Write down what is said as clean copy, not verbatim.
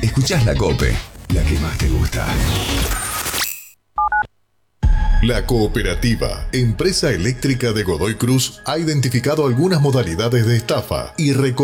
Escuchás La Cope, la que más te gusta. La Cooperativa, empresa eléctrica de Godoy Cruz, ha identificado algunas modalidades de estafa y